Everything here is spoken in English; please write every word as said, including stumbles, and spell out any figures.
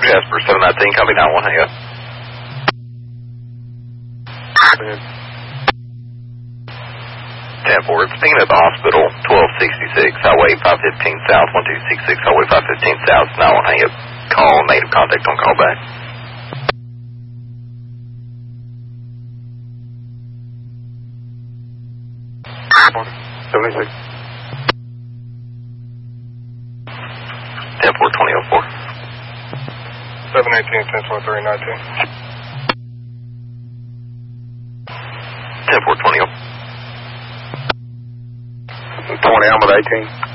Jasper, seven nineteen, copy nine one, hang up. ten four, speaking at the hospital, twelve sixty-six, Highway five fifteen South, one two six six, Highway five fifteen South, nine one, hang up. Call, native contact on call back. seventy-six. ten four, twenty oh four. seven eighteen, ten twenty-three, nineteen. ten four, twenty oh. twenty, I'm at eighteen.